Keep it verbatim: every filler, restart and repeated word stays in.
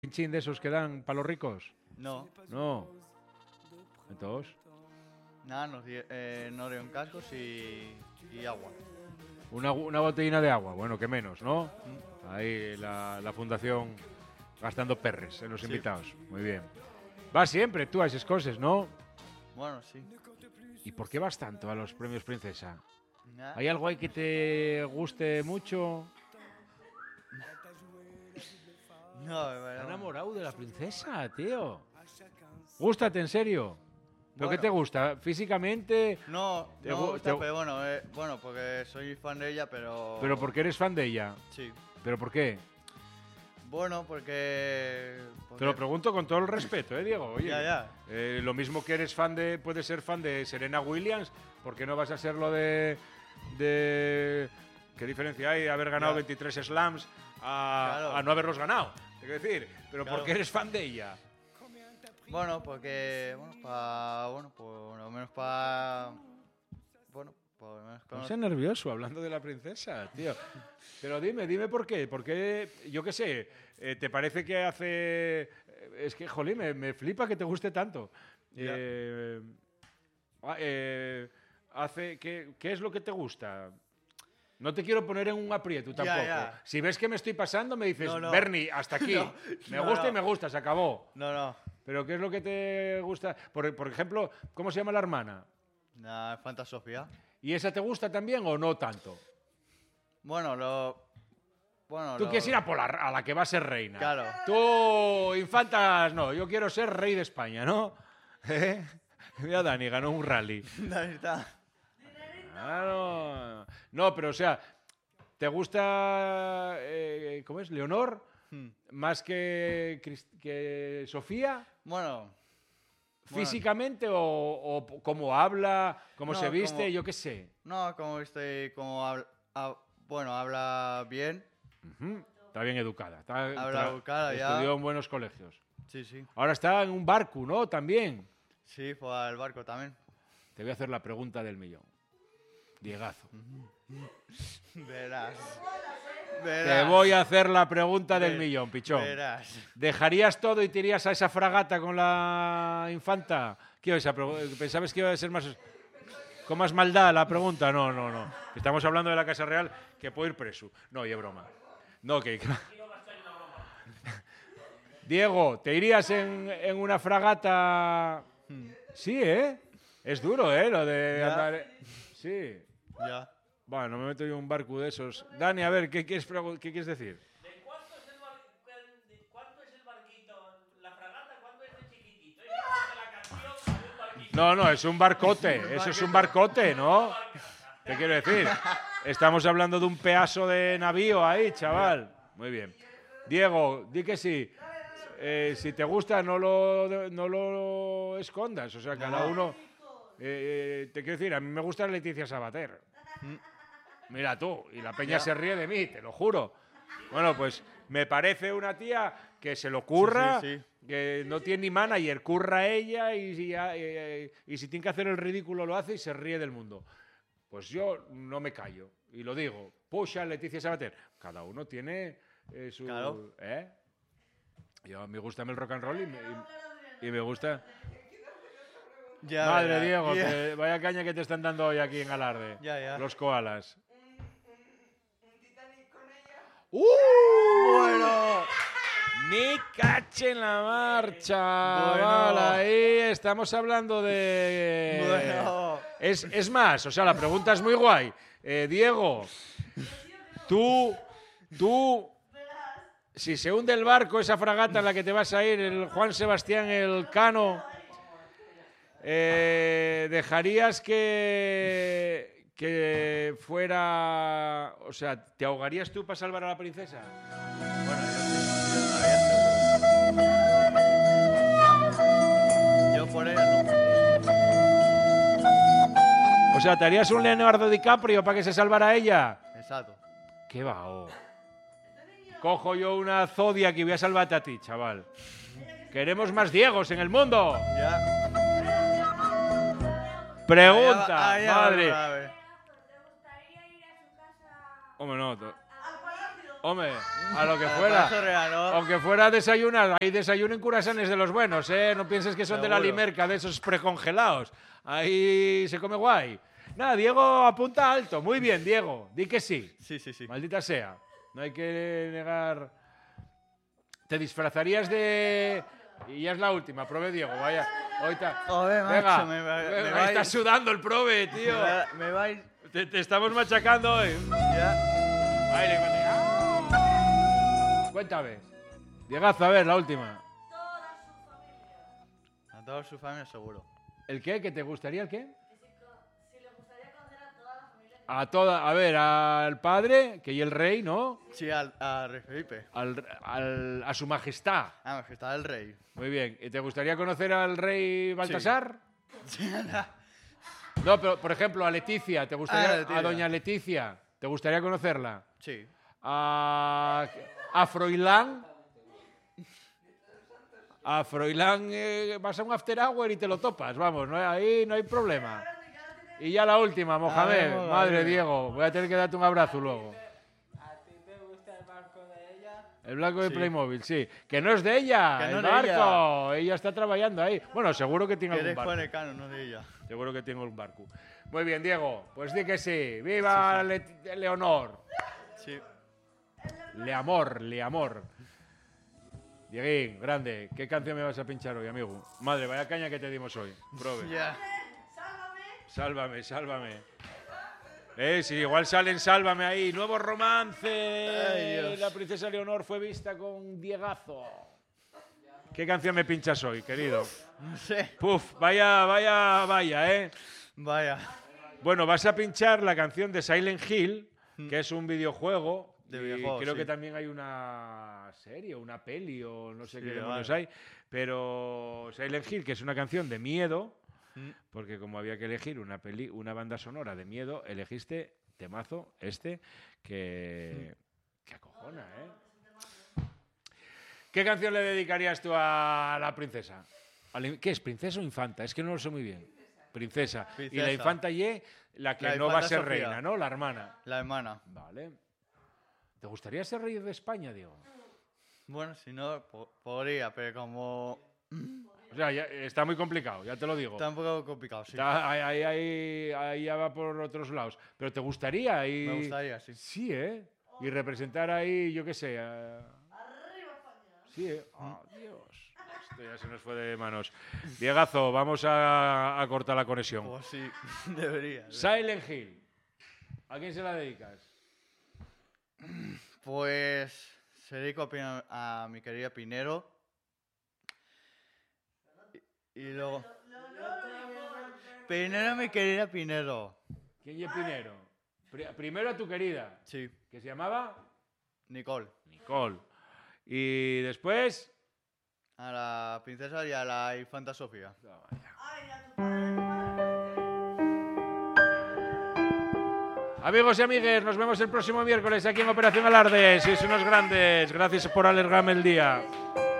pinchín de esos que dan para los ricos? No. No. Entonces, Nada, nos, di- eh, nos dieron cascos y, y agua. una, una botellina de agua, bueno, que menos, ¿no? Ahí la, la fundación gastando perres en los Sí. invitados. Muy bien. Vas siempre tú a esas cosas, ¿no? Bueno, sí. ¿Y por qué vas tanto a los premios Princesa? Nada. ¿Hay algo ahí que te guste mucho? No, ¿Estás pero... enamorado de la princesa, tío? ¿Gústate, en serio? ¿Pero qué Bueno. te gusta? ¿Físicamente? No, Te no gu- me gusta, te- pero bueno, eh, bueno, porque soy fan de ella, pero... ¿Pero porque eres fan de ella? Sí. ¿Pero por qué? Bueno, porque... porque- Te lo pregunto con todo el respeto, ¿eh, Diego? Oye, Ya, ya. eh, lo mismo que eres fan de... Puedes ser fan de Serena Williams, ¿por qué no vas a serlo de... de ¿qué diferencia hay de haber ganado Ya. veintitrés slams a, Claro. a no haberlos ganado? Te quiero decir, ¿pero por Claro. qué eres fan de ella? Bueno, porque... Bueno, para... Bueno, por lo menos para... Bueno, por lo menos... No cono- seas nervioso hablando de la princesa, tío. Pero dime, dime por qué. Porque, yo qué sé, eh, ¿te parece que hace...? Es que, jolín, me, me flipa que te guste tanto. Ya. Eh, ah, eh, hace, ¿qué, ¿Qué es lo que te gusta? No te quiero poner en un aprieto Ya, tampoco. ya. Si ves que me estoy pasando, me dices, No, no. Bernie, hasta aquí. No, me no, gusta y no. me gusta, se acabó. No, no. Pero ¿qué es lo que te gusta? Por, por ejemplo, ¿cómo se llama la hermana? Nada, Fanta Sofía. ¿Y esa te gusta también o no tanto? Bueno, lo... Bueno, Tú lo- quieres ir a, por la, a la que va a ser reina. Claro. Tú, infantas, no. Yo quiero ser rey de España, ¿no? ¿Eh? Mira, Dani ganó un rally. Ahí está. Claro. No, pero o sea, ¿te gusta, eh, ¿cómo es? ¿Leonor? Hmm. ¿Más que, Cris- que Sofía? Bueno, ¿Físicamente o, o cómo habla, cómo No, se viste? como- Yo qué sé. no, como estoy... Como habla... hab- bueno, habla bien. Ujú. Está bien educada. Está, Habla tra- educada, ya. Estudió en buenos colegios. Sí, sí. Ahora está en un barco, ¿no? También. Sí, fue al barco también. Te voy a hacer la pregunta del millón. Diegazo. Verás. Te Verás. voy a hacer la pregunta del Ver- millón, pichón. Verás. ¿Dejarías todo y te irías a esa fragata con la infanta? ¿Qué ibas a pregu- ¿Pensabas que iba a ser más con más maldad la pregunta? No, no, no. Estamos hablando de la Casa Real, que puede ir preso. No, y es broma. No, que... Diego, ¿te irías en, en una fragata? Sí, ¿eh? Es duro, ¿eh? Lo de Ya. andar... Sí. Ya. Bueno, no me meto yo en un barco de esos. Dani, a ver, ¿qué quieres, pregu- qué quieres decir? ¿De cuánto es el, bar- de cuánto es el barquito? La fragata, ¿cuánto es de chiquitito? Es como de la canción de un barquito. No, no, es un barcote. Eso es un barcote, ¿no? ¿Qué quiero decir? Estamos hablando de un pedazo de navío ahí, chaval. Muy bien. Diego, di que sí. Eh, si te gusta, no lo, no lo escondas. O sea, cada uno... eh, te quiero decir, a mí me gusta Leticia Sabater. Mira tú, y la peña Ya. se ríe de mí, te lo juro. Bueno, pues me parece una tía que se lo curra, Sí, sí, que no tiene ni manager, curra ella y, si- eh, y si tiene que hacer el ridículo lo hace y se ríe del mundo. Pues yo no me callo y lo digo. Puxa, Leticia Sabater. Cada uno tiene eh, su... Claro. ¿eh? Yo, me gusta el rock and roll y me, y- y me gusta... Ya Madre verás. Diego, Ya. que vaya caña que te están dando hoy aquí en Alarde. Ya, ya. Los koalas. Bueno. Ni cache en la marcha. Bueno. Vale, ahí estamos hablando de... Bueno. Es, es más, o sea, la pregunta es muy guay. Eh, Diego, tú, tú, si se hunde el barco, esa fragata en la que te vas a ir, el Juan Sebastián Elcano, eh, ¿dejarías que, que fuera... O sea, ¿te ahogarías tú para salvar a la princesa? Bueno, yo sí. Yo estaría seguro. Yo por ella no. O sea, ¿te harías un Leonardo DiCaprio para que se salvara ella? Exacto. ¿Qué va? oh? Cojo yo una Zodiac y voy a salvarte a ti, chaval. Queremos más Diegos en el mundo. Ya. Pregunta, Allá va- allá va, madre. a ver. ¿Te gustaría ir a su casa Hombre, no. to- al palacio? Hombre, a lo que Al fuera. paso real, ¿no? Aunque fuera a desayunar, hay desayuno en curasanes de los buenos, ¿eh? No pienses que son de la Seguro. limerca, de esos precongelados. Ahí se come guay. Nada, Diego apunta alto. Muy bien, Diego. Di que sí. Sí, sí, sí. Maldita sea. No hay que negar. ¿Te disfrazarías de...? Y ya es la última, prove Diego, vaya. Ahorita. Joder, macho, Venga, me va- me venga, va a ir- está sudando el prove, tío. Me va, me va a ir Te, te estamos machacando hoy. ya. Ahí le conté. ¡Ah! Cuéntame. Diegazo, a ver, la última. A toda su familia seguro. ¿El qué? ¿Que te gustaría el qué? Si le gustaría conocer a toda la familia. A toda, a ver, al padre, que y el rey, ¿no? Sí, al, a Rey Felipe. Al, al- a su majestad. Ah, que está el rey. Muy bien. ¿Y te gustaría conocer al rey Baltasar? Sí, anda. No, pero por ejemplo, a Leticia, ¿te gustaría? Ah, Leticia. A doña Leticia, ¿te gustaría conocerla? Sí. A, a Froilán. A Froilán eh, vas a un after hour y te lo topas, vamos, no hay- ahí no hay problema. Y ya la última, Mohamed, ver, Mohamed. madre Diego, voy a tener que darte un abrazo luego. ¿A ti te gusta el barco de ella? El blanco de Sí. Playmobil, sí. Que no es de ella, Que no el es de barco. Ella. está trabajando ahí. Bueno, seguro que tiene Que algún eres barco. Juan Ecano, no de ella. Seguro que tengo un barco. Muy bien, Diego. Pues di que sí. ¡Viva Le- Leonor! Sí. Leamor, Leamor. Dieguín, grande. ¿Qué canción me vas a pinchar hoy, amigo? Madre, vaya caña que te dimos hoy. Prove. Ya. Sálvame, sálvame. Eh, sí, igual salen Sálvame ahí. Nuevo romance. Ay, Dios. La princesa Leonor fue vista con Diegazo. ¿Qué canción me pinchas hoy, querido? No sé. Puf, vaya, vaya, vaya, ¿eh? Vaya. Bueno, vas a pinchar la canción de Silent Hill, que es un videojuego. De y videojuego, creo sí. que también hay una serie, una peli o no sé Sí, qué demonios vale. hay. Pero Silent Hill, que es una canción de miedo, Mm. porque como había que elegir una peli, una banda sonora de miedo, elegiste temazo este que, que acojona, ¿eh? ¿Qué canción le dedicarías tú a la princesa? A la- ¿Qué es, princesa o infanta? Es que no lo sé muy bien. Princesa. Y la Princesa. infanta Y, la que La no va a infanta ser Sofía. reina, ¿no? La hermana. La hermana. Vale. ¿Te gustaría ser rey de España, Diego? Bueno, si no, po- podría, pero como... O sea, ya- está muy complicado, ya te lo digo. Está un poco complicado, sí. Está- ahí, ahí, ahí- ahí ya va por otros lados. Pero ¿te gustaría? Y... Me gustaría, sí. Sí, ¿eh? Y representar ahí, yo qué sé. eh, Sí, ¿eh? Oh, Dios. Esto ya se nos fue de manos. Diegazo, vamos a, a cortar la conexión. Pues sí, debería. Silent Hill. ¿A quién se la dedicas? Pues se dedico a, Pina- a mi querida Pinero. Y, y luego... Pinero, mi querida Pinero. ¿Quién es Pinero? Pri- primero a tu querida, Sí, que se llamaba Nicole. Nicole. Y después... A la princesa y a la infanta Sofía. Amigos y amigues, nos vemos el próximo miércoles aquí en Operación Alarde. Sois unos grandes. Gracias por alargarme el día.